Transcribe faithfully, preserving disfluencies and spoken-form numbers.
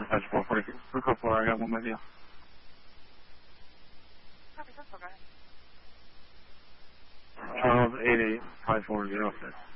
dispatch four forty. For code four, I got one with you. Copy, that's okay. Charles eight eight five four zero six.